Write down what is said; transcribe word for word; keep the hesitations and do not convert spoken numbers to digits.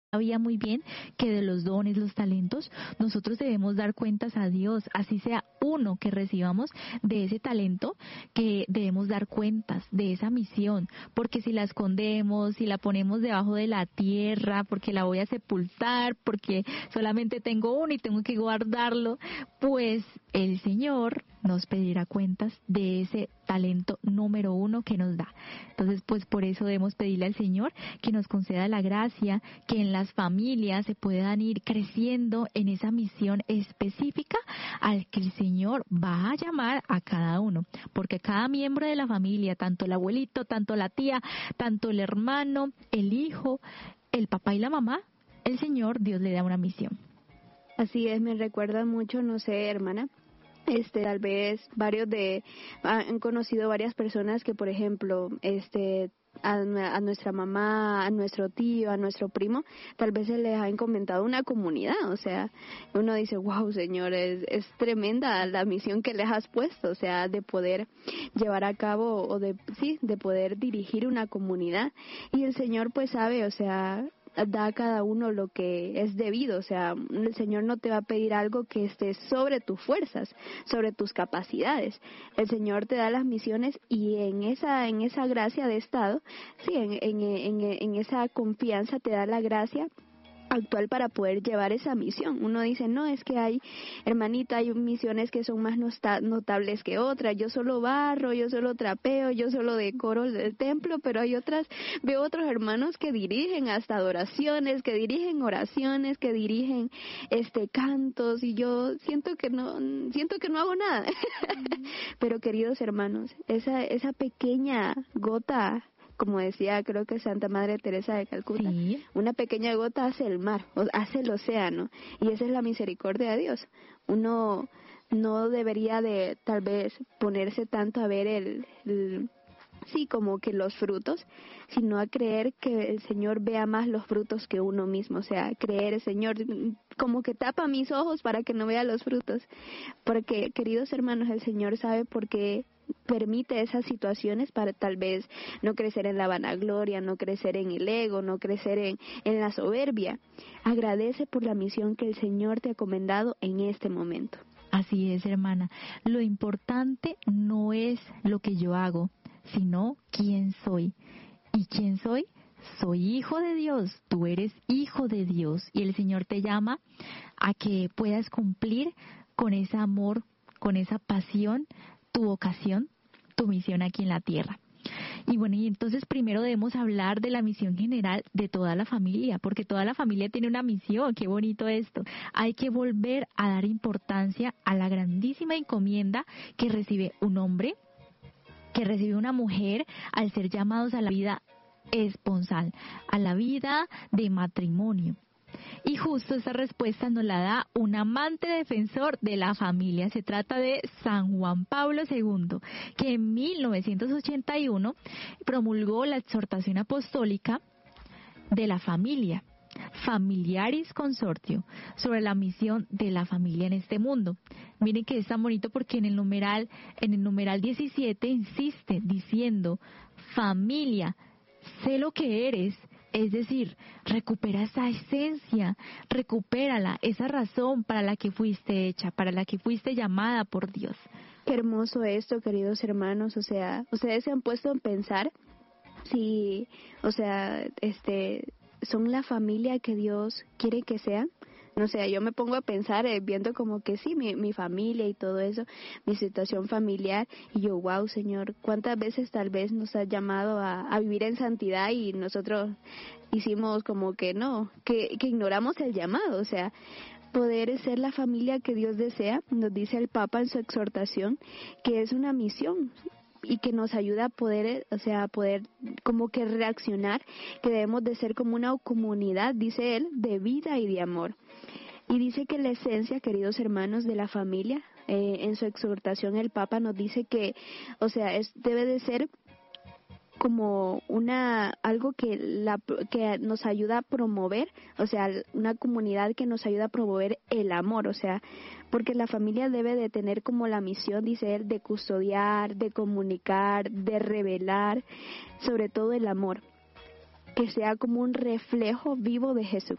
sabía muy bien que de los dones, los talentos, nosotros debemos dar cuentas a Dios, así sea uno que recibamos de ese talento, que debemos dar cuentas de esa misión, porque si la escondemos, si la ponemos debajo de la tierra, porque la voy a sepultar, porque solamente tengo uno y tengo que guardarlo, pues el Señor nos pedirá cuentas de ese talento número uno que nos da. Entonces, pues por eso debemos pedirle al Señor que nos conceda la gracia, que en las familias se puedan ir creciendo en esa misión específica al que el Señor va a llamar a cada uno, porque cada miembro de la familia, tanto el abuelito, tanto la tía, tanto el hermano, el hijo, el papá y la mamá, el Señor, Dios le da una misión. Así es, me recuerda mucho, no sé, hermana, este, tal vez varios de, han conocido varias personas que, por ejemplo, este, a, a nuestra mamá, a nuestro tío, a nuestro primo, tal vez se les ha encomendado una comunidad, o sea, uno dice, wow, Señor, es, es tremenda la misión que les has puesto, o sea, de poder llevar a cabo, o de, sí, de poder dirigir una comunidad, y el Señor pues sabe, o sea, da a cada uno lo que es debido, o sea, el Señor no te va a pedir algo que esté sobre tus fuerzas, sobre tus capacidades. El Señor te da las misiones y en esa en esa gracia de estado, sí, en en en, en esa confianza te da la gracia actual para poder llevar esa misión. Uno dice, no, es que hay, hermanita, hay misiones que son más nota- notables que otras, yo solo barro, yo solo trapeo, yo solo decoro el templo, pero hay otras, veo otros hermanos que dirigen hasta adoraciones, que dirigen oraciones, que dirigen este cantos, y yo siento que no, siento que no hago nada. Pero queridos hermanos, esa, esa pequeña gota, como decía, creo que Santa Madre Teresa de Calcuta, sí, una pequeña gota hace el mar, o hace el océano, y esa es la misericordia de Dios. Uno no debería de, tal vez, ponerse tanto a ver el, el sí, como que los frutos, sino a creer que el Señor vea más los frutos que uno mismo, o sea, creer, Señor, como que tapa mis ojos para que no vea los frutos, porque, queridos hermanos, el Señor sabe por qué permite esas situaciones para tal vez no crecer en la vanagloria, no crecer en el ego, no crecer en, en la soberbia. Agradece por la misión que el Señor te ha encomendado en este momento. Así es, hermana. Lo importante no es lo que yo hago, sino quién soy. ¿Y quién soy? Soy hijo de Dios, tú eres hijo de Dios, y el Señor te llama a que puedas cumplir con ese amor, con esa pasión, tu vocación, tu misión aquí en la tierra. Y bueno, y entonces primero debemos hablar de la misión general de toda la familia, porque toda la familia tiene una misión. Qué bonito esto. Hay que volver a dar importancia a la grandísima encomienda que recibe un hombre, que recibe una mujer al ser llamados a la vida esponsal, a la vida de matrimonio. Y justo esa respuesta nos la da un amante defensor de la familia. Se trata de San Juan Pablo segundo, que en mil novecientos ochenta y uno promulgó la exhortación apostólica de la familia, Familiaris Consortio, sobre la misión de la familia en este mundo. Miren que es tan bonito porque en el numeral, en el numeral diecisiete insiste diciendo, familia, sé lo que eres. Es decir, recupera esa esencia, recupérala, esa razón para la que fuiste hecha, para la que fuiste llamada por Dios. Qué hermoso esto, queridos hermanos, o sea, ustedes se han puesto a pensar si, o sea, este, son la familia que Dios quiere que sean. No sé, yo me pongo a pensar eh, viendo como que sí, mi, mi familia y todo eso, mi situación familiar, y yo, wow, Señor, ¿cuántas veces tal vez nos has llamado a, a vivir en santidad y nosotros hicimos como que no, que, que ignoramos el llamado? O sea, poder ser la familia que Dios desea, nos dice el Papa en su exhortación, que es una misión y que nos ayuda a poder, o sea, a poder como que reaccionar, que debemos de ser como una comunidad, dice él, de vida y de amor. Y dice que la esencia, queridos hermanos, de la familia, eh, en su exhortación el Papa nos dice que, o sea, es debe de ser como una algo que la que nos ayuda a promover, o sea, una comunidad que nos ayuda a promover el amor, o sea, porque la familia debe de tener como la misión, dice él, de custodiar, de comunicar, de revelar, sobre todo el amor, que sea como un reflejo vivo de Jesús,